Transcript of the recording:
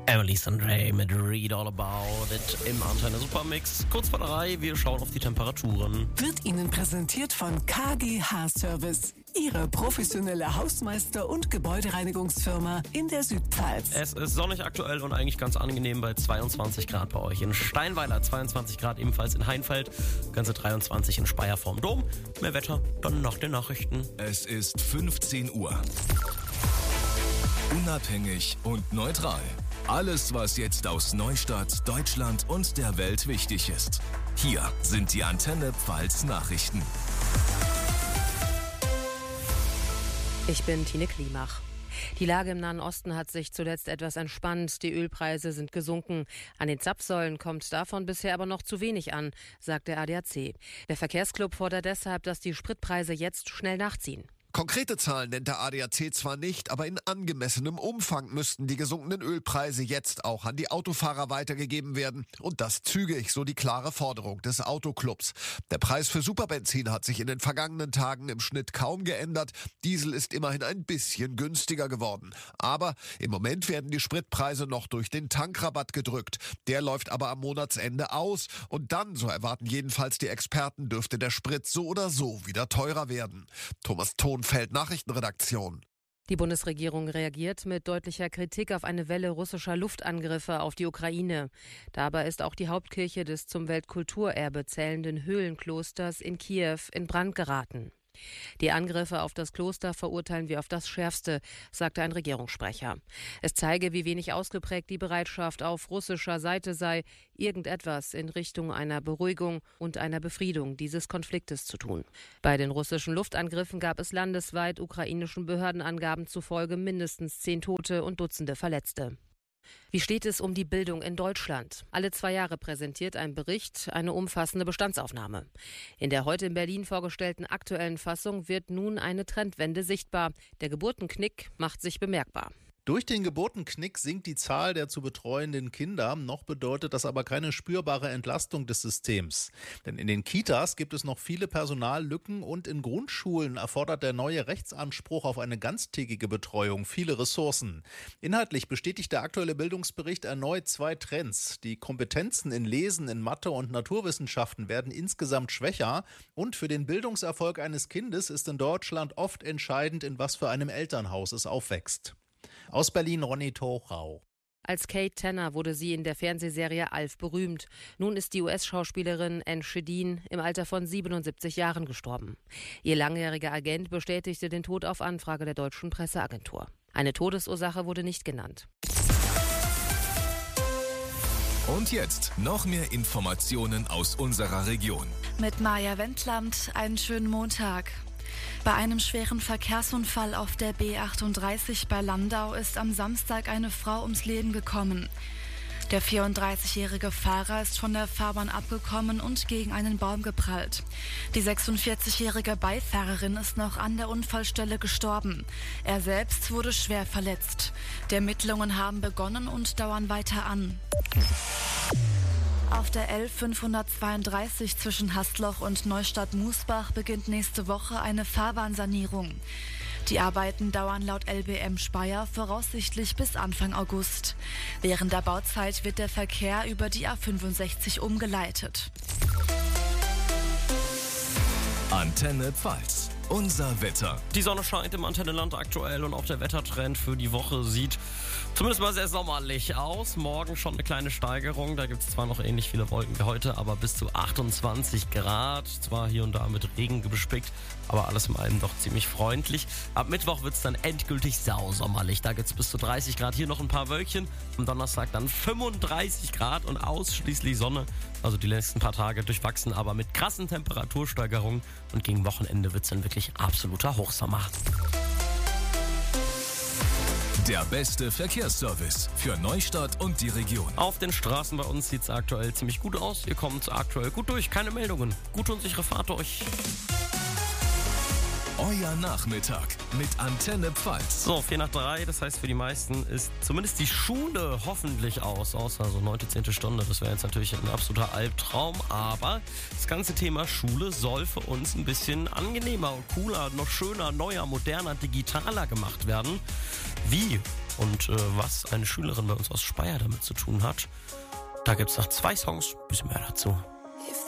Emily Sandre mit Read All About It im Antenne Supermix. Kurz vor 3, wir schauen auf die Temperaturen. Wird Ihnen präsentiert von KGH Service, Ihre professionelle Hausmeister- und Gebäudereinigungsfirma in der Südpfalz. Es ist sonnig aktuell und eigentlich ganz angenehm bei 22 Grad bei euch in Steinweiler, 22 Grad ebenfalls in Heinfeld, ganze 23 in Speyer vorm Dom. Mehr Wetter dann nach den Nachrichten. Es ist 15 Uhr. Unabhängig und neutral. Alles, was jetzt aus Neustadt, Deutschland und der Welt wichtig ist. Hier sind die Antenne Pfalz Nachrichten. Ich bin Tine Klimach. Die Lage im Nahen Osten hat sich zuletzt etwas entspannt. Die Ölpreise sind gesunken. An den Zapfsäulen kommt davon bisher aber noch zu wenig an, sagt der ADAC. Der Verkehrsclub fordert deshalb, dass die Spritpreise jetzt schnell nachziehen. Konkrete Zahlen nennt der ADAC zwar nicht, aber in angemessenem Umfang müssten die gesunkenen Ölpreise jetzt auch an die Autofahrer weitergegeben werden. Und das zügig, so die klare Forderung des Autoclubs. Der Preis für Superbenzin hat sich in den vergangenen Tagen im Schnitt kaum geändert. Diesel ist immerhin ein bisschen günstiger geworden. Aber im Moment werden die Spritpreise noch durch den Tankrabatt gedrückt. Der läuft aber am Monatsende aus. Und dann, so erwarten jedenfalls die Experten, dürfte der Sprit so oder so wieder teurer werden. Thomas Thonfeld, Nachrichtenredaktion. Die Bundesregierung reagiert mit deutlicher Kritik auf eine Welle russischer Luftangriffe auf die Ukraine. Dabei ist auch die Hauptkirche des zum Weltkulturerbe zählenden Höhlenklosters in Kiew in Brand geraten. Die Angriffe auf das Kloster verurteilen wir auf das Schärfste, sagte ein Regierungssprecher. Es zeige, wie wenig ausgeprägt die Bereitschaft auf russischer Seite sei, irgendetwas in Richtung einer Beruhigung und einer Befriedung dieses Konfliktes zu tun. Bei den russischen Luftangriffen gab es landesweit ukrainischen Behördenangaben zufolge mindestens 10 Tote und Dutzende Verletzte. Wie steht es um die Bildung in Deutschland? Alle 2 Jahre präsentiert ein Bericht eine umfassende Bestandsaufnahme. In der heute in Berlin vorgestellten aktuellen Fassung wird nun eine Trendwende sichtbar. Der Geburtenknick macht sich bemerkbar. Durch den Geburtenknick sinkt die Zahl der zu betreuenden Kinder. Noch bedeutet das aber keine spürbare Entlastung des Systems. Denn in den Kitas gibt es noch viele Personallücken und in Grundschulen erfordert der neue Rechtsanspruch auf eine ganztägige Betreuung viele Ressourcen. Inhaltlich bestätigt der aktuelle Bildungsbericht erneut 2 Trends. Die Kompetenzen in Lesen, in Mathe und Naturwissenschaften werden insgesamt schwächer. Und für den Bildungserfolg eines Kindes ist in Deutschland oft entscheidend, in was für einem Elternhaus es aufwächst. Aus Berlin Ronny Tochau. Als Kate Tanner wurde sie in der Fernsehserie Alf berühmt. Nun ist die US-Schauspielerin Anne Shedin im Alter von 77 Jahren gestorben. Ihr langjähriger Agent bestätigte den Tod auf Anfrage der deutschen Presseagentur. Eine Todesursache wurde nicht genannt. Und jetzt noch mehr Informationen aus unserer Region. Mit Maja Wendland einen schönen Montag. Bei einem schweren Verkehrsunfall auf der B38 bei Landau ist am Samstag eine Frau ums Leben gekommen. Der 34-jährige Fahrer ist von der Fahrbahn abgekommen und gegen einen Baum geprallt. Die 46-jährige Beifahrerin ist noch an der Unfallstelle gestorben. Er selbst wurde schwer verletzt. Die Ermittlungen haben begonnen und dauern weiter an. Auf der L532 zwischen Hastloch und Neustadt-Musbach beginnt nächste Woche eine Fahrbahnsanierung. Die Arbeiten dauern laut LBM Speyer voraussichtlich bis Anfang August. Während der Bauzeit wird der Verkehr über die A65 umgeleitet. Antenne Pfalz. Unser Wetter. Die Sonne scheint im Antennenland aktuell und auch der Wettertrend für die Woche sieht zumindest mal sehr sommerlich aus. Morgen schon eine kleine Steigerung. Da gibt es zwar noch ähnlich viele Wolken wie heute, aber bis zu 28 Grad. Zwar hier und da mit Regen bespickt, aber alles in allem doch ziemlich freundlich. Ab Mittwoch wird es dann endgültig sausommerlich. Da gibt es bis zu 30 Grad. Hier noch ein paar Wölkchen. Am Donnerstag dann 35 Grad und ausschließlich Sonne. Also die letzten paar Tage durchwachsen, aber mit krassen Temperatursteigerungen. Und gegen Wochenende wird es dann wirklich absoluter Hochsommer. Der beste Verkehrsservice für Neustadt und die Region. Auf den Straßen bei uns sieht es aktuell ziemlich gut aus. Ihr kommt aktuell gut durch, keine Meldungen. Gute und sichere Fahrt euch. Euer Nachmittag mit Antenne Pfalz. So, 4:03, das heißt für die meisten ist zumindest die Schule hoffentlich aus, außer so 9., 10. Stunde. Das wäre jetzt natürlich ein absoluter Albtraum, aber das ganze Thema Schule soll für uns ein bisschen angenehmer, cooler, noch schöner, neuer, moderner, digitaler gemacht werden. Wie? Und was eine Schülerin bei uns aus Speyer damit zu tun hat, da gibt's noch 2 Songs, bisschen mehr dazu.